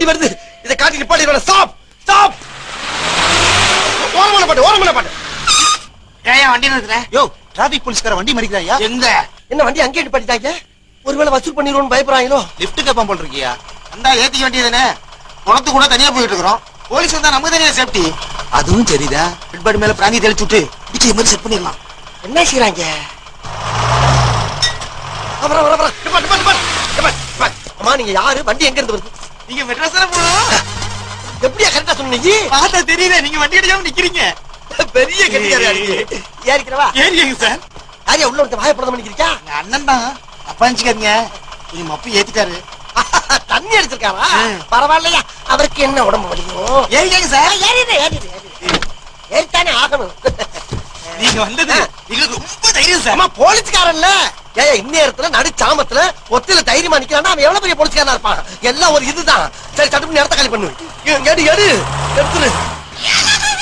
வருது. இதை காட்டி நிப்பாட்டி. Stop stop. ஓரமான பாட்டு. ஏன் வண்டி நிறுத்துற? யோ, டிராபிக் போலீஸ்கார வண்டி மறிக்கிறாயா? எங்க? என்ன வண்டி அங்கே நிப்பாட்டிட்டாங்க? ஒருவேளை வசூல் பண்ணிடுவோம்னு பயப்படுறாங்களோ? லிப்ட் கேப்பான் போல் இருக்கியா? அந்த ஏத்திக்க வேண்டியதுதானே. குளத்து கூட தனியா போயிட்டு இருக்கிறோம். போலீஸ் வந்தா நமக்கு தனியா சேஃப்டி. அதுவும் சரிதா. பெட்பாடி மேல பிராந்தி தெளிச்சு விட்டு பிச்சை மாதிரி செட் பண்ணிடலாம். என்ன செய்யறாங்க? அம்மா நீங்க யாரு? வண்டி எங்க இருந்து வருது? நீங்க மெட்ராஸ் போகணும். எப்படியா கரெக்டா சொன்னீங்க? பார்த்தா தெரியல, நீங்க வண்டி அடிக்காம நிக்கிறீங்க. பெரிய கட்டிக்காரியா இருக்கு. ஏறிக்கிறவா? ஏறிங்க சார். யாரையா உள்ள ஒருத்த வாயப்படம் பண்ணிக்கிறீங்க? அண்ணன் தான். அப்பா நினைச்சுக்காதீங்க. கொஞ்சம் மப்பு ஏத்திட்டாரு. தண்ணி அடிச்சிருக்காரா? பரவாயில்லையா, அவருக்கு என்ன உடம்பு வலிக்கும்? ஏறிங்க சார். ஏறித்தானே ஆகணும். நீங்க வந்தது எங்களுக்கு ரொம்ப தைரியம் சார். அம்மா போலீஸ்காரன்ல ஏயா இந்நேரத்துல நடு சாமத்துல ஒத்தில தைரியமா நிக்கிறான்னா அவன் எவ்வளவு பெரிய போலீஸ்காரனா இருப்பான். எல்லாம் ஒரு இதுதான். சரி சட்டுப்பு நேரத்தை காலி பண்ணு. எடு எடுத்துரு.